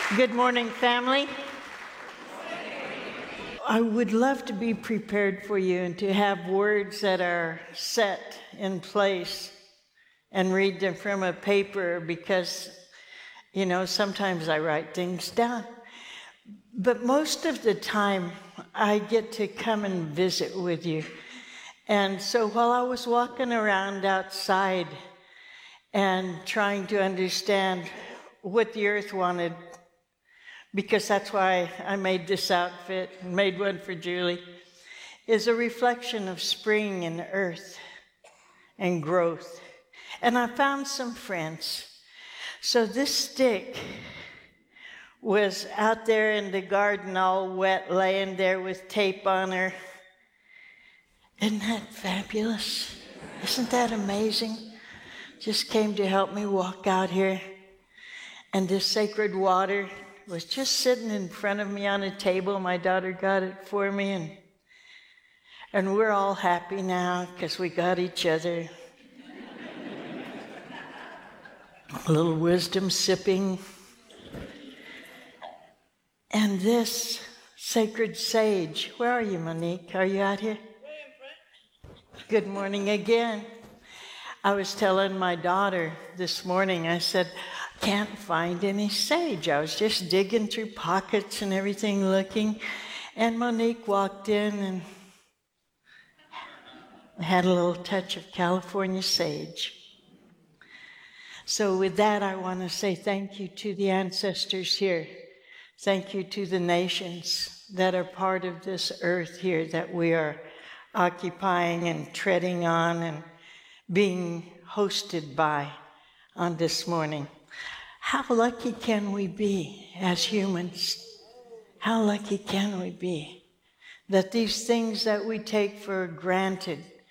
Good morning, family. I would love to be prepared for you and to have words that are set in place and read them from a paper because, sometimes I write things down. But most of the time, I get to come and visit with you. And so while I was walking around outside and trying to understand what the earth wanted, because that's why I made this outfit and made one for Julie, is a reflection of spring and earth and growth. And I found some friends. So this stick was out there in the garden all wet, laying there with tape on her. Isn't that fabulous? Isn't that amazing? Just came to help me walk out here. And this sacred water was just sitting in front of me on a table. My daughter got it for me, and we're all happy now because we got each other. A little wisdom sipping. And this sacred sage, where are you, Monique? Are you out here? Good morning again. I was telling my daughter this morning, I said, can't find any sage. I was just digging through pockets and everything looking, and Monique walked in and had a little touch of California sage. So with that, I want to say thank you to the ancestors here. Thank you to the nations that are part of this earth here that we are occupying and treading on and being hosted by on this morning. How lucky can we be as humans? How lucky can we be that these things that we take for granted